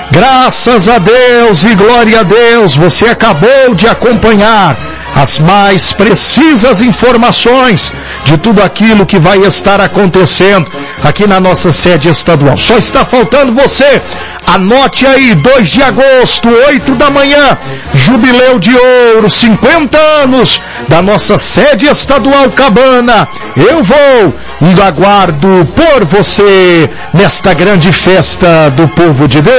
Graças a Deus e glória a Deus, você acabou de acompanhar as mais precisas informações de tudo aquilo que vai estar acontecendo aqui na nossa sede estadual. Só está faltando você. Anote aí, 2 de agosto, 8 da manhã, Jubileu de Ouro, 50 anos da nossa sede estadual Cabana. Eu vou e aguardo por você nesta grande festa do povo de Deus.